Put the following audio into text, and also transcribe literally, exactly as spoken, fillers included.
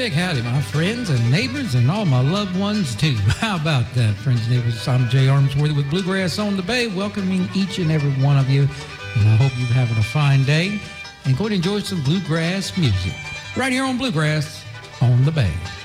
big howdy, my friends and neighbors and all my loved ones, too. How about that, friends and neighbors? I'm Jay Armsworthy with Bluegrass on the Bay, welcoming each and every one of you. And I hope you're having a fine day. And go and enjoy some bluegrass music right here on Bluegrass on the Bay.